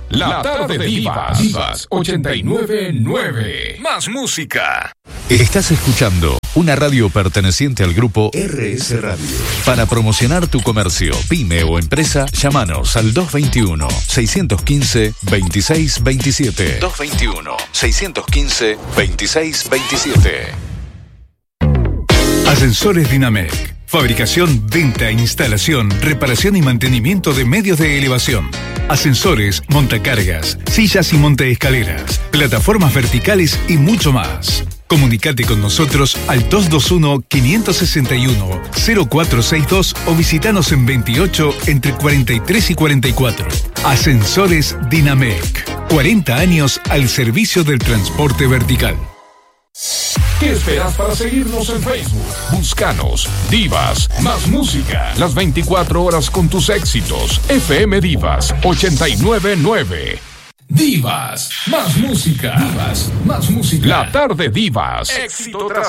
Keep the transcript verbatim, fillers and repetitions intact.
La tarde de Divas. Divas ochenta y nueve nueve. Más música. Estás escuchando una radio perteneciente al grupo R S Radio. Para promocionar tu comercio, pyme o empresa, llámanos al dos veintiuno, seiscientos quince, veintiséis veintisiete. dos veintiuno, seiscientos quince, veintiséis veintisiete. Ascensores Dinamec. Fabricación, venta, instalación, reparación y mantenimiento de medios de elevación. Ascensores, montacargas, sillas y montaescaleras, plataformas verticales y mucho más. Comunicate con nosotros al dos dos uno, cinco seis uno, cero cuatro seis dos o visitanos en veintiocho entre cuarenta y tres y cuarenta y cuatro. Ascensores Dinamec. cuarenta años al servicio del transporte vertical. ¿Qué esperas para seguirnos en Facebook? Búscanos, Divas, más música, las veinticuatro horas con tus éxitos. F M Divas ochenta y nueve nueve. Divas, más música. Divas, más música. La tarde Divas. Éxito tras